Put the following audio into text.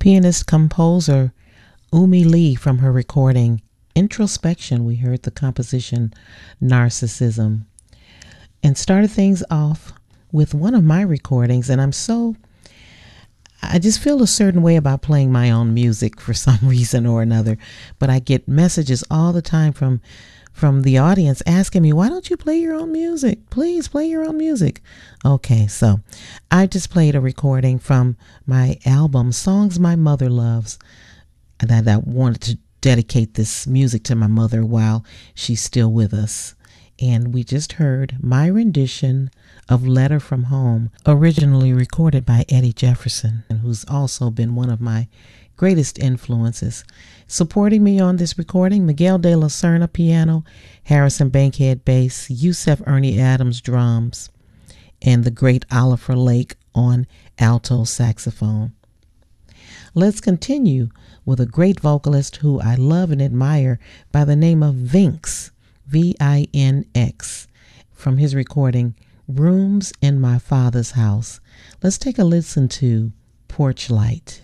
Pianist composer Umi Lee, from her recording Introspection, we heard the composition Narcissism, and started things off with one of my recordings. And I just feel a certain way about playing my own music for some reason or another, but I get messages all the time from the audience asking me, why don't you play your own music? Please play your own music. Okay, so I just played a recording from my album, Songs My Mother Loves, and I wanted to dedicate this music to my mother while she's still with us. And we just heard my rendition of Letter from Home, originally recorded by Eddie Jefferson, who's also been one of my greatest influences. Supporting me on this recording, Miguel de la Serna piano, Harrison Bankhead bass, Yusef Ernie Adams drums, and the great Oliver Lake on alto saxophone. Let's continue with a great vocalist who I love and admire by the name of Vinx, V-I-N-X, from his recording Rooms in My Father's House. Let's take a listen to Porch Light.